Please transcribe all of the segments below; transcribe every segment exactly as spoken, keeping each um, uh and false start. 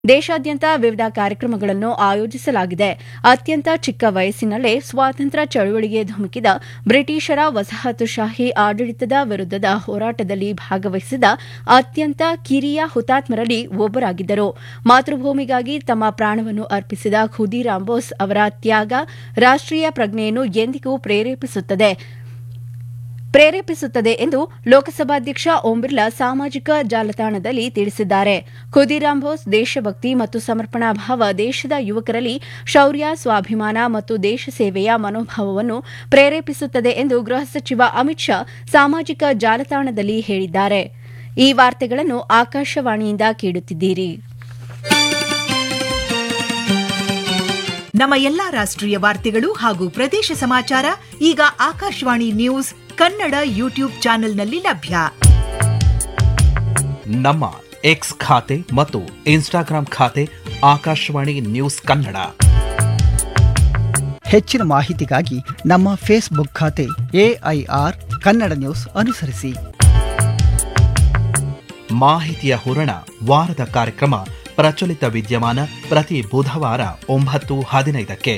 ದೇಶಾದ್ಯಂತ ವಿವಿಧ ಕಾರ್ಯಕ್ರಮಗಳನ್ನು ಆಯೋಜಿಸಲಾಗಿದೆ. ಅತ್ಯಂತ ಚಿಕ್ಕ ವಯಸ್ಸಿನಲ್ಲೇ ಸ್ವಾತಂತ್ರ್ಯ ಚಳವಳಿಗೆ ಧುಮುಕಿದ ಬ್ರಿಟಿಷರ ವಸಾಹತುಶಾಹಿ ಆಡಳಿತದ ವಿರುದ್ಧದ ಹೋರಾಟದಲ್ಲಿ ಭಾಗವಹಿಸಿದ ಅತ್ಯಂತ ಕಿರಿಯ ಹುತಾತ್ಮರಲ್ಲಿ ಒಬ್ಬರಾಗಿದ್ದರು. ಮಾತೃಭೂಮಿಗಾಗಿ ತಮ್ಮ ಪ್ರಾಣವನ್ನು ಅರ್ಪಿಸಿದ ಖುದೀರಾಮ್ ಬೋಸ್ ಅವರ ತ್ಯಾಗ ರಾಷ್ಟೀಯ ಪ್ರಜ್ಞೆಯನ್ನು ಎಂದಿಗೂ ಪ್ರೇರೇಪಿಸುತ್ತದೆ ಪ್ರೇರೇಪಿಸುತ್ತದೆ ಎಂದು ಲೋಕಸಭಾಧ್ಯಕ್ಷ ಓಂ ಬಿರ್ಲಾ ಸಾಮಾಜಿಕ ಜಾಲತಾಣದಲ್ಲಿ ತಿಳಿಸಿದ್ದಾರೆ. ಖುದೀರಾಮ್ ಬೋಸ್ ದೇಶಭಕ್ತಿ ಮತ್ತು ಸಮರ್ಪಣಾ ಭಾವ ದೇಶದ ಯುವಕರಲ್ಲಿ ಶೌರ್ಯ, ಸ್ವಾಭಿಮಾನ ಮತ್ತು ದೇಶ ಸೇವೆಯ ಮನೋಭಾವವನ್ನು ಪ್ರೇರೇಪಿಸುತ್ತದೆ ಎಂದು ಗೃಹ ಸಚಿವ ಅಮಿತ್ ಶಾ ಸಾಮಾಜಿಕ ಜಾಲತಾಣದಲ್ಲಿ ಹೇಳಿದ್ದಾರೆ. ಈ ವಾರ್ತೆಗಳನ್ನು ಆಕಾಶವಾಣಿಯಿಂದ ಕೇಳುತ್ತಿದ್ದೀರಿ. ನಮ್ಮ ಎಲ್ಲಾ ರಾಷ್ಟ್ರೀಯ ವಾರ್ತೆಗಳು ಹಾಗೂ ಪ್ರದೇಶ ಸಮಾಚಾರ ಈಗ ಆಕಾಶವಾಣಿ ನ್ಯೂಸ್ ಕನ್ನಡ ಯೂಟ್ಯೂಬ್ ಚಾನೆಲ್ನಲ್ಲಿ ಲಭ್ಯ. ನಮ್ಮ ಎಕ್ಸ್ ಖಾತೆ ಮತ್ತು ಇನ್ಸ್ಟಾಗ್ರಾಂ ಖಾತೆ ಆಕಾಶವಾಣಿ ನ್ಯೂಸ್ ಕನ್ನಡ. ಹೆಚ್ಚಿನ ಮಾಹಿತಿಗಾಗಿ ನಮ್ಮ ಫೇಸ್ಬುಕ್ ಖಾತೆ ಎಐಆರ್ ಕನ್ನಡ ನ್ಯೂಸ್ ಅನುಸರಿಸಿ. ಮಾಹಿತಿಯ ಹೂರಣ ವಾರದ ಕಾರ್ಯಕ್ರಮ ಪ್ರಚಲಿತ ವಿದ್ಯಮಾನ ಪ್ರತಿ ಬುಧವಾರ ಒಂಬತ್ತು ಹದಿನೈದಕ್ಕೆ.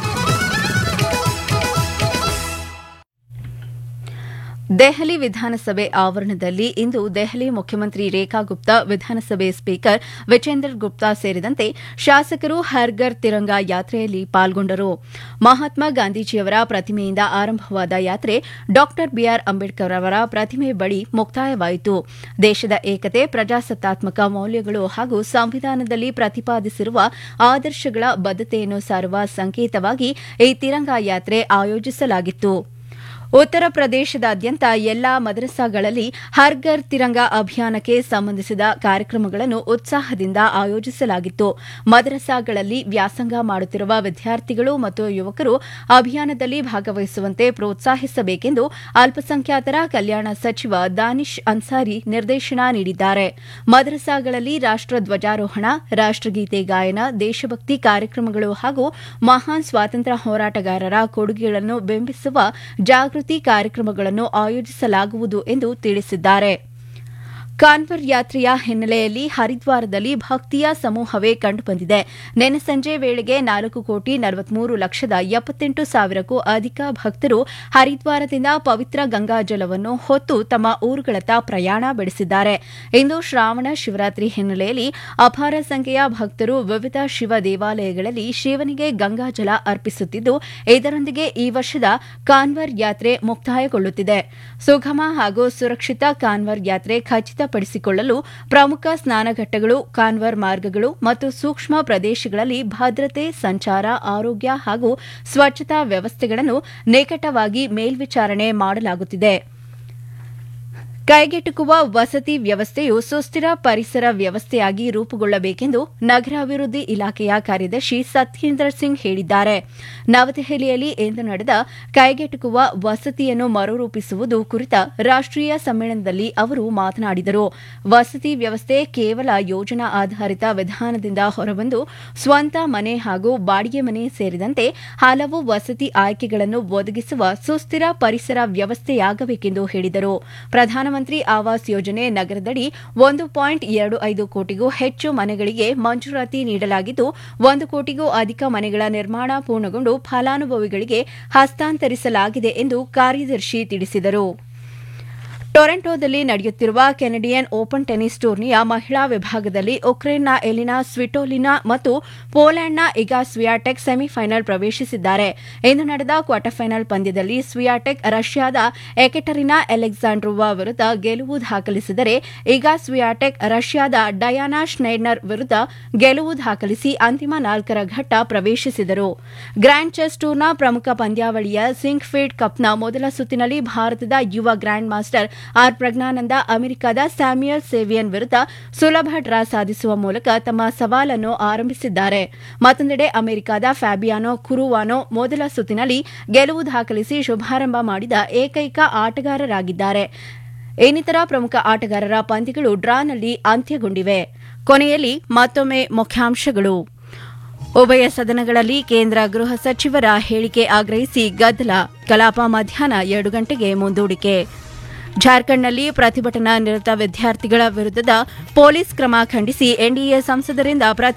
ದೆಹಲಿ ವಿಧಾನಸಭೆ ಆವರಣದಲ್ಲಿ ಇಂದು ದೆಹಲಿ ಮುಖ್ಯಮಂತ್ರಿ ರೇಖಾ ಗುಪ್ತಾ, ವಿಧಾನಸಭೆ ಸ್ಪೀಕರ್ ವಿಜೇಂದರ್ ಗುಪ್ತಾ ಸೇರಿದಂತೆ ಶಾಸಕರು ಹರ್ ಘರ್ ತಿರಂಗಾ ಯಾತ್ರೆಯಲ್ಲಿ ಪಾಲ್ಗೊಂಡರು. ಮಹಾತ್ಮ ಗಾಂಧೀಜಿಯವರ ಪ್ರತಿಮೆಯಿಂದ ಆರಂಭವಾದ ಯಾತ್ರೆ ಡಾ ಬಿಆರ್ ಅಂಬೇಡ್ಕರ್ ಅವರ ಪ್ರತಿಮೆ ಬಳಿ ಮುಕ್ತಾಯವಾಯಿತು. ದೇಶದ ಏಕತೆ, ಪ್ರಜಾಸತ್ತಾತ್ಮಕ ಮೌಲ್ಯಗಳು ಹಾಗೂ ಸಂವಿಧಾನದಲ್ಲಿ ಪ್ರತಿಪಾದಿಸಿರುವ ಆದರ್ಶಗಳ ಬದ್ಧತೆಯನ್ನು ಸಾರುವ ಸಂಕೇತವಾಗಿ ಈ ತಿರಂಗಾ ಯಾತ್ರೆ ಆಯೋಜಿಸಲಾಗಿತ್ತು. ಉತ್ತರ ಪ್ರದೇಶದಾದ್ಯಂತ ಎಲ್ಲಾ ಮದರಸಾಗಳಲ್ಲಿ ಹರ್ ಘರ್ ತಿರಂಗಾ ಅಭಿಯಾನಕ್ಕೆ ಸಂಬಂಧಿಸಿದ ಕಾರ್ಯಕ್ರಮಗಳನ್ನು ಉತ್ಸಾಹದಿಂದ ಆಯೋಜಿಸಲಾಗಿತ್ತು. ಮದರಸಾಗಳಲ್ಲಿ ವ್ಯಾಸಂಗ ಮಾಡುತ್ತಿರುವ ವಿದ್ಯಾರ್ಥಿಗಳು ಮತ್ತು ಯುವಕರು ಅಭಿಯಾನದಲ್ಲಿ ಭಾಗವಹಿಸುವಂತೆ ಪ್ರೋತ್ಸಾಹಿಸಬೇಕೆಂದು ಅಲ್ಪಸಂಖ್ಯಾತರ ಕಲ್ಯಾಣ ಸಚಿವ ದಾನಿಶ್ ಅನ್ಸಾರಿ ನಿರ್ದೇಶನ ನೀಡಿದ್ದಾರೆ. ಮದರಸಾಗಳಲ್ಲಿ ರಾಷ್ಟ ಧ್ವಜಾರೋಹಣ, ರಾಷ್ಟಗೀತೆ ಗಾಯನ, ದೇಶಭಕ್ತಿ ಕಾರ್ಯಕ್ರಮಗಳು ಹಾಗೂ ಮಹಾನ್ ಸ್ವಾತಂತ್ರ್ಯ ಹೋರಾಟಗಾರರ ಕೊಡುಗೆಗಳನ್ನು ಬಿಂಬಿಸುವ ಜಾಗೃತಿ ಕಾರ್ಯಕ್ರಮಗಳನ್ನು ಆಯೋಜಿಸಲಾಗುವುದು ಎಂದು ತಿಳಿಸಿದ್ದಾರೆ. ಕಾನ್ವರ್ ಯಾತ್ರೆಯ ಹಿನ್ನೆಲೆಯಲ್ಲಿ ಹರಿದ್ವಾರದಲ್ಲಿ ಭಕ್ತಿಯ ಸಮೂಹವೇ ಕಂಡುಬಂದಿದೆ. ನಿನ್ನೆ ಸಂಜೆ ವೇಳೆಗೆ ನಾಲ್ಕು ಕೋಟಿ ನಲವತ್ಮೂರು ಲಕ್ಷದ ಎಪ್ಪತ್ತೆಂಟು ಸಾವಿರಕ್ಕೂ ಅಧಿಕ ಭಕ್ತರು ಹರಿದ್ವಾರದಿಂದ ಪವಿತ್ರ ಗಂಗಾಜಲವನ್ನು ಹೊತ್ತು ತಮ್ಮ ಊರುಗಳತ್ತ ಪ್ರಯಾಣ ಬೆಳೆಸಿದ್ದಾರೆ. ಇಂದು ಶ್ರಾವಣ ಶಿವರಾತ್ರಿ ಹಿನ್ನೆಲೆಯಲ್ಲಿ ಅಪಾರ ಸಂಖ್ಯೆಯ ಭಕ್ತರು ವಿವಿಧ ಶಿವ ದೇವಾಲಯಗಳಲ್ಲಿ ಶಿವನಿಗೆ ಗಂಗಾಜಲ ಅರ್ಪಿಸುತ್ತಿದ್ದು, ಇದರೊಂದಿಗೆ ಈ ವರ್ಷದ ಕಾನ್ವರ್ ಯಾತ್ರೆ ಮುಕ್ತಾಯಗೊಳ್ಳುತ್ತಿದೆ. ಸುಗಮ ಹಾಗೂ ಸುರಕ್ಷಿತ ಕಾನ್ವರ್ ಯಾತ್ರೆ ಖಚಿತ ಪಡಿಸಿಕೊಳ್ಳಲು ಪ್ರಮುಖ ಸ್ನಾನಘಟ್ಟಗಳು, ಕಾನ್ವರ್ ಮಾರ್ಗಗಳು ಮತ್ತು ಸೂಕ್ಷ್ಮ ಪ್ರದೇಶಗಳಲ್ಲಿ ಭದ್ರತೆ, ಸಂಚಾರ, ಆರೋಗ್ಯ ಹಾಗೂ ಸ್ವಚ್ಛತಾ ವ್ಯವಸ್ಥೆಗಳನ್ನು ನಿಕಟವಾಗಿ ಮೇಲ್ವಿಚಾರಣೆ ಮಾಡಲಾಗುತ್ತಿದೆ. ಕೈಗೆಟುಕುವ ವಸತಿ ವ್ಯವಸ್ಥೆಯು ಸುಸ್ಥಿರ ಪರಿಸರ ವ್ಯವಸ್ಥೆಯಾಗಿ ರೂಪುಗೊಳ್ಳಬೇಕೆಂದು ನಗರಾಭಿವೃದ್ಧಿ ಇಲಾಖೆಯ ಕಾರ್ಯದರ್ಶಿ ಸತ್ಯೇಂದ್ರ ಸಿಂಗ್ ಹೇಳಿದ್ದಾರೆ. ನವದೆಹಲಿಯಲ್ಲಿ ಇಂದು ನಡೆದ ಕೈಗೆಟುಕುವ ವಸತಿಯನ್ನು ಮರುರೂಪಿಸುವುದು ಕುರಿತ ರಾಷ್ಟೀಯ ಸಮ್ಮೇಳನದಲ್ಲಿ ಅವರು ಮಾತನಾಡಿದರು. ವಸತಿ ವ್ಯವಸ್ಥೆ ಕೇವಲ ಯೋಜನಾ ಆಧಾರಿತ ವಿಧಾನದಿಂದ ಹೊರಬಂದು ಸ್ವಂತ ಮನೆ ಹಾಗೂ ಬಾಡಿಗೆ ಮನೆ ಸೇರಿದಂತೆ ಹಲವು ವಸತಿ ಆಯ್ಕೆಗಳನ್ನು ಒದಗಿಸುವ ಸುಸ್ಥಿರ ಪರಿಸರ ವ್ಯವಸ್ಥೆಯಾಗಬೇಕೆಂದು ಹೇಳಿದರು. ಪ್ರಧಾನಮಂತ್ರಿ ಆವಾಸ್ ಯೋಜನೆ ನಗರದಡಿ ಒಂದು ಪಾಯಿಂಟ್ ಎರಡು ಐದು ಕೋಟಿಗೂ ಹೆಚ್ಚು ಮನೆಗಳಿಗೆ ಮಂಜೂರಾತಿ ನೀಡಲಾಗಿದ್ದು, ಒಂದು ಕೋಟಿಗೂ ಅಧಿಕ ಮನೆಗಳ ನಿರ್ಮಾಣ ಪೂರ್ಣಗೊಂಡು ಫಲಾನುಭವಿಗಳಿಗೆ ಹಸ್ತಾಂತರಿಸಲಾಗಿದೆ ಎಂದು ಕಾರ್ಯದರ್ಶಿ ತಿಳಿಸಿದರು. ಟೊರೆಂಟೊದಲ್ಲಿ ನಡೆಯುತ್ತಿರುವ ಕೆನಡಿಯನ್ ಓಪನ್ ಟೆನಿಸ್ ಟೂರ್ನಿಯ ಮಹಿಳಾ ವಿಭಾಗದಲ್ಲಿ ಉಕ್ರೇನ್ನ ಎಲಿನಾ ಸ್ವಿಟೋಲಿನಾ ಮತ್ತು ಪೋಲೆಂಡ್ನ ಇಗಾ ಸ್ವಿಯಾಟೆಕ್ ಸೆಮಿಫೈನಲ್ ಪ್ರವೇಶಿಸಿದ್ದಾರೆ. ಇಂದು ನಡೆದ ಕ್ವಾರ್ಟರ್ ಫೈನಲ್ ಪಂದ್ಯದಲ್ಲಿ ಸ್ವಿಯಾಟೆಕ್ ರಷ್ಯಾದ ಎಕೆಟರಿನಾ ಅಲೆಕ್ಸಾಂಡ್ರೋವಾ ವಿರುದ್ಧ ಗೆಲುವು ದಾಖಲಿಸಿದರೆ, ಇಗಾ ಸ್ವಿಯಾಟೆಕ್ ರಷ್ಯಾದ ಡಯಾನಾ ಶ್ನೈಡ್ನರ್ ವಿರುದ್ಧ ಗೆಲುವು ದಾಖಲಿಸಿ ಅಂತಿಮ ನಾಲ್ಕರ ಘಟ್ಟ ಪ್ರವೇಶಿಸಿದರು. ಗ್ರ್ಯಾಂಡ್ ಚೆಸ್ ಟೂರ್ನ ಪ್ರಮುಖ ಪಂದ್ಯಾವಳಿಯ ಸಿಂಕ್ಫೀಲ್ಡ್ ಕಪ್ನ ಮೊದಲ ಸುತ್ತಿನಲ್ಲಿ ಭಾರತದ ಯುವ ಗ್ರ್ಯಾಂಡ್ ಮಾಸ್ಟರ್ ಆರ್ ಪ್ರಜ್ಞಾನಂದ ಅಮೆರಿಕದ ಸ್ಯಾಮ್ಯುಯಲ್ ಸೇವಿಯನ್ ವಿರುದ್ಧ ಸುಲಭ ಡ್ರಾ ಸಾಧಿಸುವ ಮೂಲಕ ತಮ್ಮ ಸವಾಲನ್ನು ಆರಂಭಿಸಿದ್ದಾರೆ. ಮತ್ತೊಂದೆಡೆ ಅಮೆರಿಕದ ಫ್ಯಾಬಿಯಾನೋ ಕುರುವಾನೋ ಮೊದಲ ಸುತ್ತಿನಲ್ಲಿ ಗೆಲುವು ದಾಖಲಿಸಿ ಶುಭಾರಂಭ ಮಾಡಿದ ಏಕೈಕ ಆಟಗಾರರಾಗಿದ್ದಾರೆ. ಇನ್ನಿತರ ಪ್ರಮುಖ ಆಟಗಾರರ ಪಂದ್ಯಗಳು ಡ್ರಾನಲ್ಲಿ ಅಂತ್ಯಗೊಂಡಿವೆ. ಕೊನೆಯಲ್ಲಿ ಮತ್ತೊಮ್ಮೆ ಮುಖ್ಯಾಂಶಗಳು. ಉಭಯ ಸದನಗಳಲ್ಲಿ ಕೇಂದ್ರ ಗೃಹ ಸಚಿವರ ಹೇಳಿಕೆ ಆಗ್ರಹಿಸಿ ಗದ್ದಲ, ಕಲಾಪ ಮಧ್ಯಾಹ್ನ ಎರಡು ಗಂಟೆಗೆ ಮುಂದೂಡಿಕೆ. ಜಾರ್ಖಂಡ್ನಲ್ಲಿ ಪ್ರತಿಭಟನಾ ನಿರತ ವಿದ್ಯಾರ್ಥಿಗಳ ವಿರುದ್ಧದ ಪೊಲೀಸ್ ಕ್ರಮ ಖಂಡಿಸಿ ಎನ್ಡಿಎ ಸಂಸದರಿಂದ